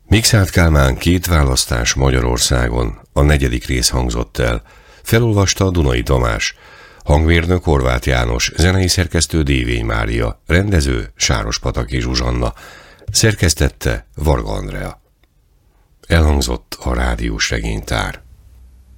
Mikszáth Kálmán Két választás Magyarországon, a 4. rész hangzott el. Felolvasta Dunai Tamás, hangmérnök Horváth János, zenei szerkesztő Dévény Mária, rendező Sárospataki Zsuzsanna, szerkesztette Varga Andrea. Elhangzott a rádiós regénytár.